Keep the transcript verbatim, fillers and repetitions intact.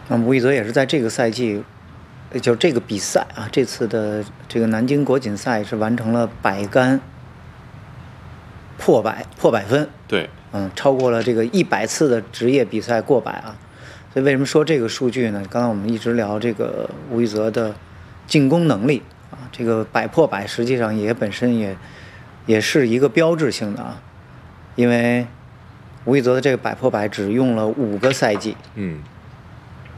那么吴宇泽也是在这个赛季，就这个比赛啊，这次的这个南京国锦赛是完成了百杆破百破百分， 对， 嗯，超过了这个一百次的职业比赛过百啊。所以为什么说这个数据呢？刚刚我们一直聊这个吴宇泽的进攻能力啊，这个百破百实际上也本身也也是一个标志性的啊，因为吴宇泽的这个百破百只用了五个赛季， 嗯，